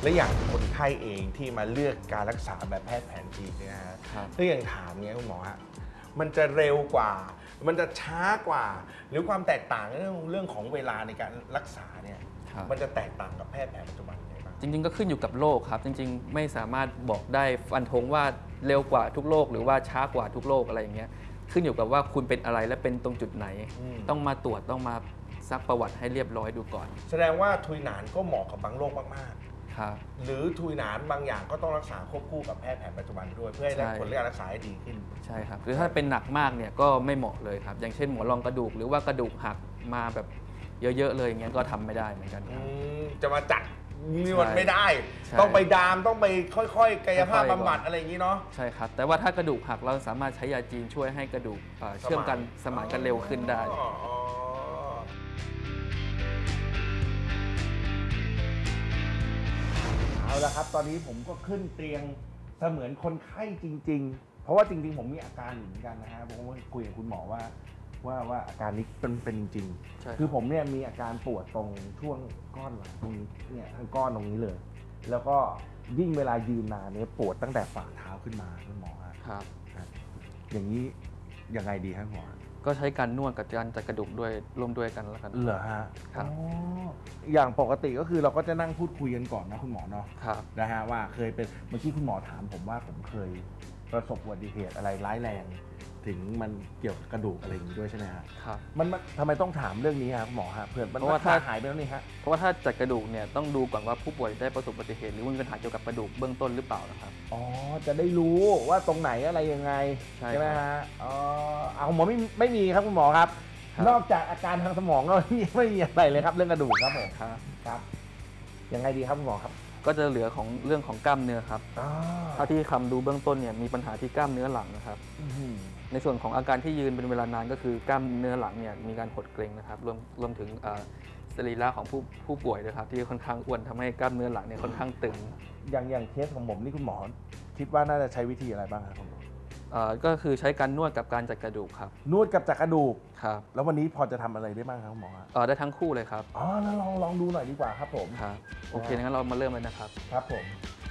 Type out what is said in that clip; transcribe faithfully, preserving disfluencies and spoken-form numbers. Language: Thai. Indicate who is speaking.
Speaker 1: และอย่างคนไข้เองที่มาเลือกการรักษาแบบแพทย์แผนจีนเนี่ยนะฮะถ้าอย่างถามเนี้ยคุณหมอฮะมันจะเร็วกว่ามันจะช้ากว่าหรือความแตกต่างเรื่องเรื่องของเวลาในการรักษาเนี่ยมันจะแตกต่างกับแพทย์แผนปัจจุบันยังไงบ้าง
Speaker 2: จริงๆก็ขึ้นอยู่กับโรคครับจริงๆไม่สามารถบอกได้ฟันธงว่าเร็วกว่าทุกโรคหรือว่าช้ากว่าทุกโรคอะไรอย่างเงี้ยขึ้นอยู่กับว่าคุณเป็นอะไรและเป็นตรงจุดไหนต้องมาตรวจต้องมาซักประวัติให้เรียบร้อยดูก่อน
Speaker 1: แสดงว่าทุยหนานก็เหมาะกับบางโรคมาก
Speaker 2: ๆครับ
Speaker 1: หรือทุยหนานบางอย่างก็ต้องรักษาควบคู่กับแพทย์แผนปัจจุบันด้วยเพื่อให้ได้ผลการรักษาให้ดีขึ้น
Speaker 2: ใช่ครับหรือถ้าเป็นหนักมากเนี่ยก็ไม่เหมาะเลยครับอย่างเช่นหมอนรองกระดูกหรือว่ากระดูกหักมาแบบเยอะๆเลยอย่างเงี้ยก็ทำไม่ได้เหมือนกันครับ
Speaker 1: จะมาจัดนวดไม่ได้ต้องไปดามต้องไปค่อยๆกายภาพบำบัดอะไรอย่างนี้เนาะ
Speaker 2: ใช่ครับแต่ว่าถ้ากระดูกหักเราสามารถใช้ยาจีนช่วยให้กระดูกเชื่อมกันสมานกันเร็วขึ้นได้
Speaker 1: เอาละครับตอนนี้ผมก็ขึ้นเตียงเสมือนคนไข้จริงๆเพราะว่าจริงๆผมมีอาการอยู่เหมือนกันนะฮะผมก็คุยกับคุณหมอว่าว่าว่าอาการนี้เป็นเป็นจริงๆคือผมเนี่ยมีอาการปวดตรงช่วงก้อนหลังตรงนี้เนี่ยทั้งก้อนตรงนี้เลยแล้วก็ยิ่งเวลายืนนานเนี่ยปวดตั้งแต่ฝ่าเท้าขึ้นมาคุณหมอ
Speaker 2: ครับ
Speaker 1: อย่างนี้ยังไงดีครับหมอ
Speaker 2: ก็ใช้การนวดกับการจัดกระดูกด้วยร่วมด้วยกันแล้วกัน
Speaker 1: เหรอฮะ
Speaker 2: ครับ
Speaker 1: อย่างปกติก็คือเราก็จะนั่งพูดคุยกันก่อนนะคุณหมอเนาะ
Speaker 2: ครับ
Speaker 1: นะฮะว่าเคยเป็นเมื่อกี้คุณหมอถามผมว่าผมเคยประสบอุบัติเหตุอะไรร้ายแรงถึงมันเกี่ยวกับกระดูกอะไรอย่างนี้ด้วยใช่ไหมฮะ
Speaker 2: ครับ
Speaker 1: มันทำไมต้องถามเรื่องนี้ครับหมอฮะเพื่อนเพราะว่าถ้าหายไปแล้วนี่ฮะ
Speaker 2: เพราะว่าถ้าจัดกระดูกเนี่ยต้องดูก่อนว่าผู้ป่วยได้ประสบอุบัติเหตุหรือมีปัญหาเกี่ยวกับกระดูกเบื้องต้นหรือเปล่านะครับ
Speaker 1: อ๋อจะได้รู้ว่าตรงไหนอะไรยังไงใช่ไหมฮะอ๋อเอาหมอไม่ไม่มีครับคุณหมอครับนอกจากอาการทางสมองก็ไม่มีอะไรเลยครับเรื่องกระดูกครับผม
Speaker 2: ครับ
Speaker 1: ครับยังไงดีครับคุณหมอครับ
Speaker 2: ก็จะเหลือของเรื่องของกล้ามเนื้อครับถ้าที่คำดูเบื้องต้นเนี่ยมีปัญหาที่กล้ามเนื้อหลังนะครับในส่วนของอาการที่ยืนเป็นเวลานานก็คือกล้ามเนื้อหลังเนี่ยมีการหดเกร็งนะครับรวมรวมถึงสรีระของผู้ผู้ป่วยนะครับที่ค่อนข้างอ้วนทำให้กล้ามเนื้อหลังเนี่ยค่อนข้างตึง
Speaker 1: อย่างอย่างเคสของผมนี่คุณหมอคิดว่าน่าจะใช้วิธีอะไรบ้างครับคุณหมอ
Speaker 2: ก็คือใช้การนวดกับการจัดกระดูกครับ
Speaker 1: นวดกับจัดกระดูก
Speaker 2: ครับ
Speaker 1: แล้ววันนี้พอจะทำอะไรได้บ้างครับคุณหมอ
Speaker 2: อ๋อได้ทั้งคู่เลยครับ
Speaker 1: อ๋อแล้วลองลองดูหน่อยดีกว่าครับผม
Speaker 2: ครับโอเคงั้นเรามาเริ่มเลยนะครับ
Speaker 1: ครับผม